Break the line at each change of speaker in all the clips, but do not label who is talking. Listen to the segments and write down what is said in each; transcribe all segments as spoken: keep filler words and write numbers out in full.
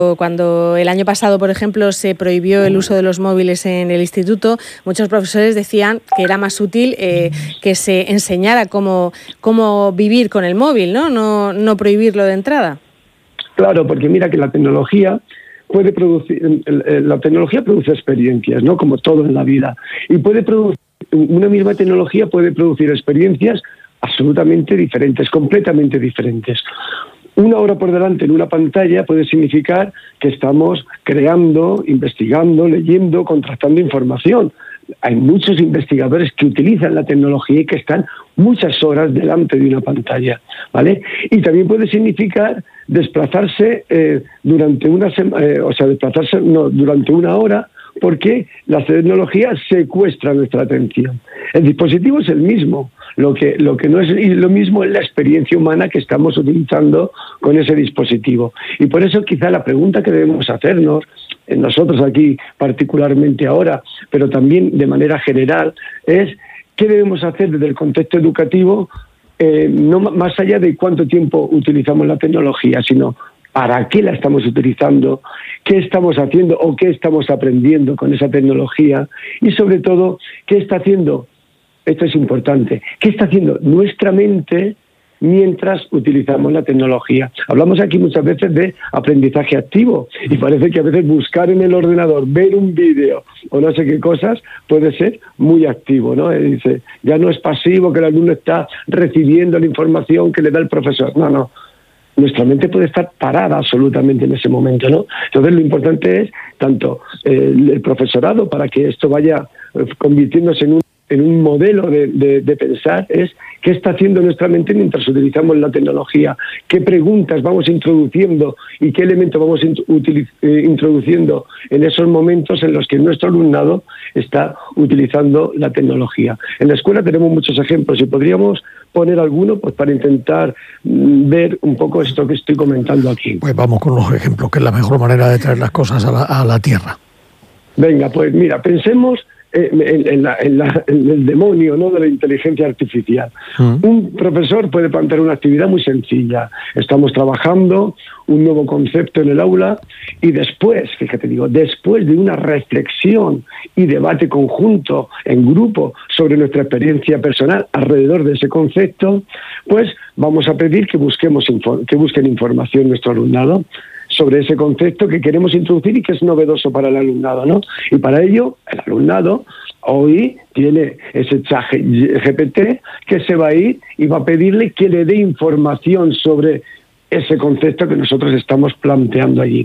Cuando el año pasado, por ejemplo, se prohibió el uso de los móviles en el instituto, muchos profesores decían que era más útil eh, que se enseñara cómo, cómo vivir con el móvil, ¿no? No, no prohibirlo de entrada.
Claro, porque mira que la tecnología puede producir, la tecnología produce experiencias, ¿no? Como todo en la vida. Y puede producir, una misma tecnología puede producir experiencias absolutamente diferentes, completamente diferentes. Una hora por delante en una pantalla puede significar que estamos creando, investigando, leyendo, contrastando información. Hay muchos investigadores que utilizan la tecnología y que están muchas horas delante de una pantalla, ¿vale? Y también puede significar desplazarse eh, durante una sema, eh, o sea, desplazarse no, durante una hora, porque la tecnología secuestra nuestra atención. El dispositivo es el mismo. Lo que, lo que no es lo mismo es la experiencia humana que estamos utilizando con ese dispositivo. Y por eso quizá la pregunta que debemos hacernos, nosotros aquí particularmente ahora, pero también de manera general, es qué debemos hacer desde el contexto educativo, eh, no más allá de cuánto tiempo utilizamos la tecnología, sino para qué la estamos utilizando, qué estamos haciendo o qué estamos aprendiendo con esa tecnología y sobre todo qué está haciendo. Esto es importante. ¿Qué está haciendo nuestra mente mientras utilizamos la tecnología? Hablamos aquí muchas veces de aprendizaje activo y parece que a veces buscar en el ordenador, ver un vídeo o no sé qué cosas puede ser muy activo, ¿no? Y dice, ya no es pasivo, que el alumno está recibiendo la información que le da el profesor. No, no. Nuestra mente puede estar parada absolutamente en ese momento, ¿no? Entonces lo importante es tanto eh, el profesorado para que esto vaya eh, convirtiéndose en un en un modelo de, de, de pensar, es qué está haciendo nuestra mente mientras utilizamos la tecnología, qué preguntas vamos introduciendo y qué elementos vamos utiliz, eh, introduciendo en esos momentos en los que nuestro alumnado está utilizando la tecnología. En la escuela tenemos muchos ejemplos y podríamos poner alguno pues para intentar mm, ver un poco esto que estoy comentando aquí.
Pues vamos con los ejemplos, que es la mejor manera de traer las cosas a la, a la tierra.
Venga, pues mira, pensemos En, en, la, en, la, en el demonio, ¿no?, de la inteligencia artificial. Mm. Un profesor puede plantear una actividad muy sencilla. Estamos trabajando un nuevo concepto en el aula y después, fíjate, digo, después de una reflexión y debate conjunto en grupo sobre nuestra experiencia personal alrededor de ese concepto, pues vamos a pedir que busquemos que busquen información nuestro alumnado sobre ese concepto que queremos introducir y que es novedoso para el alumnado, ¿no? Y para ello, el alumnado hoy tiene ese chat G P T que se va a ir y va a pedirle que le dé información sobre ese concepto que nosotros estamos planteando allí.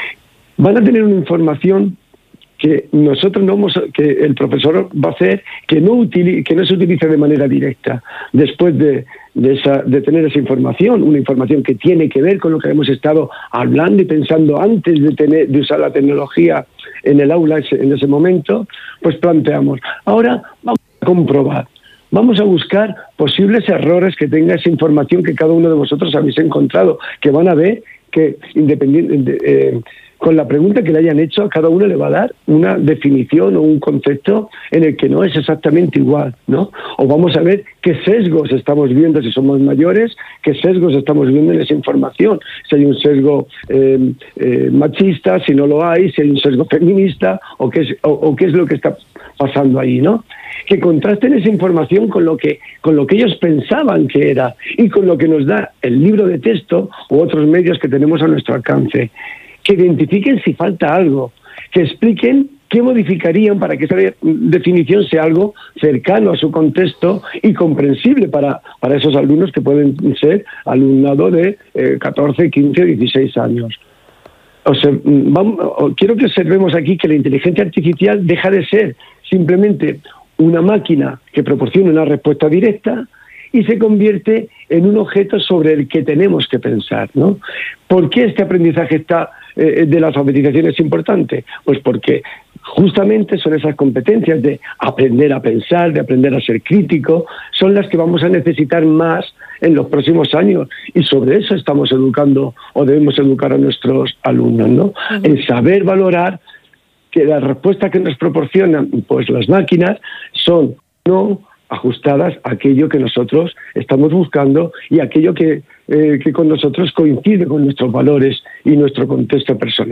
Van a tener una información que nosotros no vamos, que el profesor va a hacer que no utilice, que no se utilice de manera directa después de, de, esa, de tener esa información, una información que tiene que ver con lo que hemos estado hablando y pensando antes de tener de usar la tecnología en el aula en ese momento, pues planteamos. Ahora vamos a comprobar. Vamos a buscar posibles errores que tenga esa información que cada uno de vosotros habéis encontrado, que van a ver que independiente de, eh, con la pregunta que le hayan hecho, a cada uno le va a dar una definición o un concepto en el que no es exactamente igual, ¿no? O vamos a ver qué sesgos estamos viendo si somos mayores, qué sesgos estamos viendo en esa información. Si hay un sesgo eh, eh, machista, si no lo hay, si hay un sesgo feminista, o qué es, o, o qué es lo que está pasando ahí, ¿no? Que contrasten esa información con lo que con lo que ellos pensaban que era y con lo que nos da el libro de texto u otros medios que tenemos a nuestro alcance. Que identifiquen si falta algo, que expliquen qué modificarían para que esa definición sea algo cercano a su contexto y comprensible para, para esos alumnos que pueden ser alumnado de eh, catorce, quince, dieciséis años. O sea, vamos, quiero que observemos aquí que la inteligencia artificial deja de ser simplemente una máquina que proporciona una respuesta directa y se convierte en un objeto sobre el que tenemos que pensar, ¿no? ¿Por qué este aprendizaje está eh, de la alfabetización es importante? Pues porque justamente son esas competencias de aprender a pensar, de aprender a ser crítico, son las que vamos a necesitar más en los próximos años y sobre eso estamos educando o debemos educar a nuestros alumnos, ¿no? Uh-huh. En saber valorar que las respuestas que nos proporcionan pues las máquinas son no ajustadas a aquello que nosotros estamos buscando y aquello que eh, que con nosotros coincide con nuestros valores y nuestro contexto personal.